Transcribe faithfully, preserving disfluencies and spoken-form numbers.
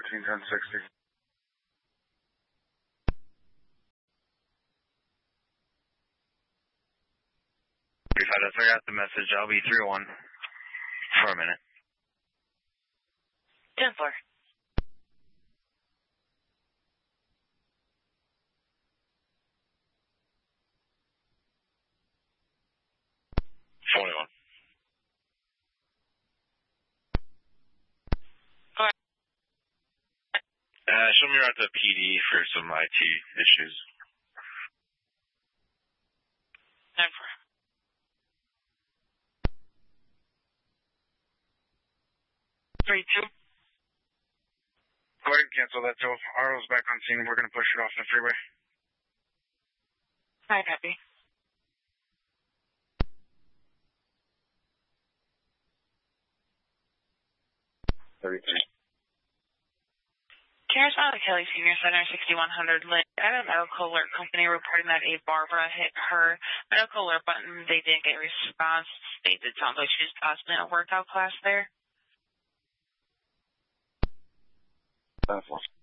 fourteen ten sixty. I got the message. I'll be three one for a minute. ten four. twenty-one. Uh, show me around to P D for some I T issues. ten four. three two. Go ahead and cancel that till R O's back on scene. We're going to push it off the freeway. Hi, copy. thirty-three. Can you respond to Kelly Senior Center, sixty-one hundred Lynn? I had a medical alert company reporting that a Barbara hit her medical alert button. They didn't get a response. States it sounds like she was possibly in a workout class there. That's one.